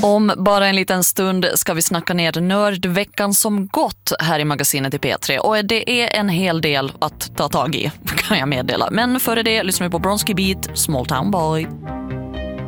Om bara en liten stund ska vi snacka ner nördveckan som gått här i magasinet i P3. Och det är en hel del att ta tag i, kan jag meddela. Men före det lyssnar vi på Bronski Beat, Small Town Boy.